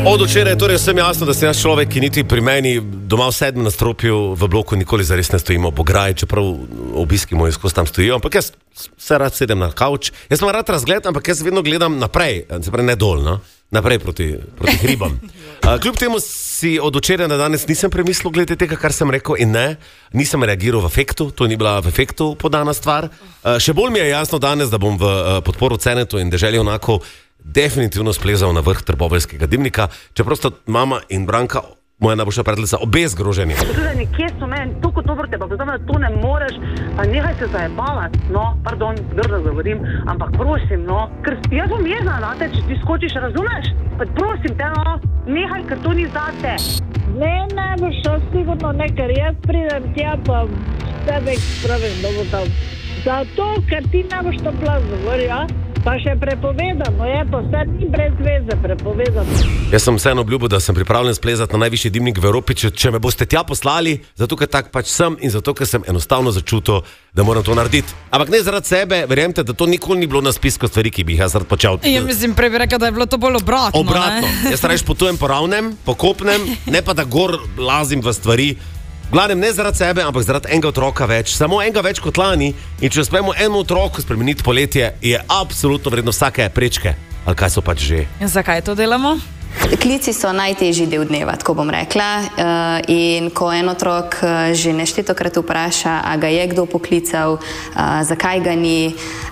Od včeraj je torej vsem jasno, da sem jaz človek, ki niti pri meni doma v 7. nadstropju v bloku nikoli zares ne stojimo pograj, čeprav obiski moji skozi tam stojijo, ampak jaz se rad sedem na kavč. Jaz sem rad razgled, ampak jaz vedno gledam naprej, se pravi ne dol, no? Naprej proti hribom. Kljub temu si od včeraj na danes nisem premislil glede tega, kar sem rekel, in ne, nisem reagiral v efektu, to ni bila v efektu podana stvar. Še bolj mi je jasno danes, da bom v podporu Cenetu in Deželi onako definitivno splezal na vrh trboveljskega dimnika, čeprav sta mama in Branka, moja najboljša prijateljica, obe zgroženi. Kje so meni, toliko dobro te pa potem, da to ne moreš, pa nehaj se zajebavati, no, pardon, grdo govorim, ampak prosim, no, ker jaz bom jezna na te, če ti skočiš, razumeš? Pa prosim te, no, nehaj, ker to ni zate. Ne boš šel sigurno ne, ker jaz pridem tja, pa tebe spravim, da bo tam. Zato, ker ti ne boš to plas govori, ja? Pa še prepovedano je, to vse ni brez veze prepovedano. Jaz sem vseeno obljubil, da sem pripravljen splezati na najvišji dimnik v Evropi, če me boste tja poslali, zato ker tak pač sem in zato ker sem enostavno začutil, da moram to narediti. Ampak ne zaradi sebe, verjemte, da to nikoli ni bilo na spisku stvari, ki bi jih jaz rad počel. Ja, mislim, prej bi rekel, da je bilo to bolj obratno. Obratno. Jaz rajš potujem po ravnem, po kopnem, ne pa da gor lazim v stvari. Glavnem ne zaradi sebe, ampak zaradi enega otroka več. Samo enega več kot lani. In če uspemo enemu otroku spremeniti poletje, je absolutno vredno vsake prečke. Ali kaj so pač že? Zakaj to delamo? Klici so najtežji del dneva, tako bom rekla. In ko en otrok že neštetokrat vpraša, a ga je kdo poklical, zakaj ga ni,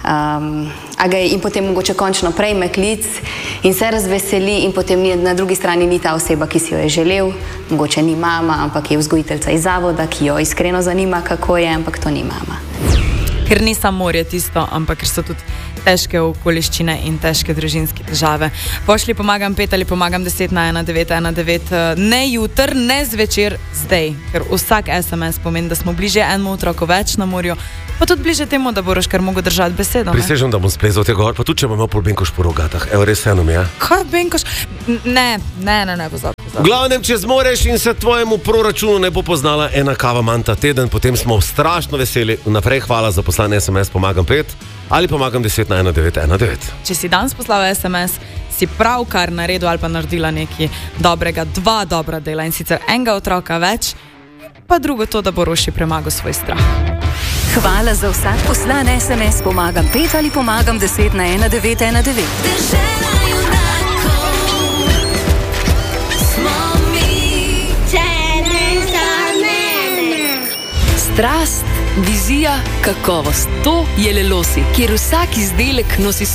in potem mogoče končno prejme klic in se razveseli in potem na drugi strani ni ta oseba, ki si jo je želel, mogoče ni mama, ampak je vzgojiteljica iz zavoda, ki jo iskreno zanima, kako je, ampak to ni mama. Ker ni samo morje tisto, ampak ker so tudi težke okoliščine in težke družinske težave. Pošli pomagam 5 ali pomagam 10 na 1919, ne jutr, ne zvečer, zdaj. Ker vsak SMS pomeni, da smo bliže enemu otroku več na morju, pa tudi bliže temu, da boš kar mogel držati besedo. Prisežem, da bom splezal tega gor, pa tudi če bom imel pol benkoš po rogatah. Evo, res eno mi je. Kaj benkoš? Ne, pozor. V glavnem, če zmoreš in se tvojemu proračunu ne bo poznala ena kava manj ta teden, potem smo strašno veseli. Vnaprej hvala za poslane SMS pomagam 5 ali pomagam 10 na 1919. Če si danes poslal SMS, si pravkar naredil ali pa naredila nekaj dobrega, 2 dobra dela, in sicer enega otroka več, pa drugo to, da bo Roši premagal svoj strah. Hvala za vsak poslan SMS pomagam 5 ali pomagam 10 na 1919. Strast, vizija, kakovost. To je Lelosi, kjer vsak izdelek nosi